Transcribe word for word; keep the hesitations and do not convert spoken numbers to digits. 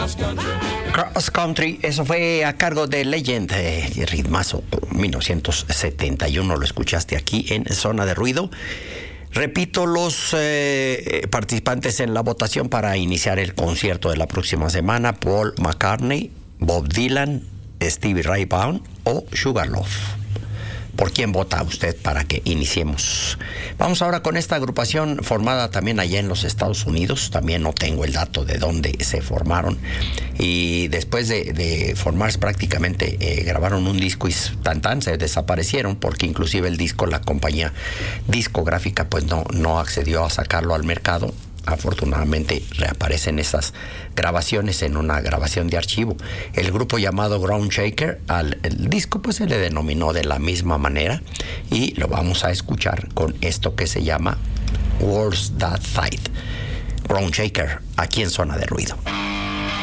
Cross Country, eso fue a cargo de Legend, eh, ritmazo, mil novecientos setenta y uno, lo escuchaste aquí en Zona de Ruido. Repito, los eh, participantes en la votación para iniciar el concierto de la próxima semana: Paul McCartney, Bob Dylan, Stevie Ray Vaughan o Sugarloaf. ¿Por quién vota usted para que iniciemos? Vamos ahora con esta agrupación formada también allá en los Estados Unidos. También no tengo el dato de dónde se formaron. Y después de, de formarse prácticamente eh, grabaron un disco y tan tan se desaparecieron, porque inclusive el disco, la compañía discográfica pues no, no accedió a sacarlo al mercado. Afortunadamente reaparecen esas grabaciones en una grabación de archivo. El grupo llamado Ground Shaker, al el disco pues se le denominó de la misma manera, y lo vamos a escuchar con esto que se llama Words That Fight. Ground Shaker, aquí en Zona de Ruido.